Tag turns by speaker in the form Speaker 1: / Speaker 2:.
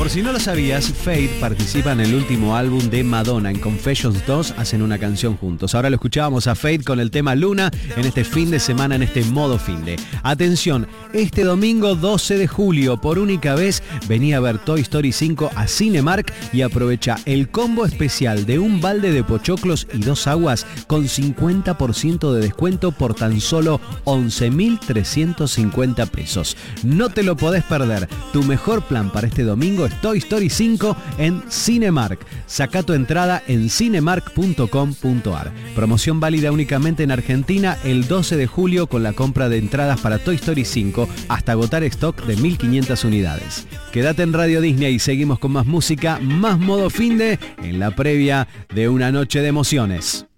Speaker 1: Por si no lo sabías, Fade participa en el último álbum de Madonna. En Confessions 2 hacen una canción juntos. Ahora lo escuchábamos a Fade con el tema Luna en este fin de semana, en este modo finde. Atención, este domingo 12 de julio, por única vez, vení a ver Toy Story 5 a Cinemark y aprovecha el combo especial de un balde de pochoclos y 2 aguas con 50% de descuento por tan solo 11.350 pesos. No te lo podés perder. Tu mejor plan para este domingo es Toy Story 5 en Cinemark. Saca tu entrada en cinemark.com.ar. Promoción válida únicamente en Argentina el 12 de julio con la compra de entradas para Toy Story 5 hasta agotar stock de 1.500 unidades. Quédate en Radio Disney y seguimos con más música, más modo finde en la previa de una noche de emociones.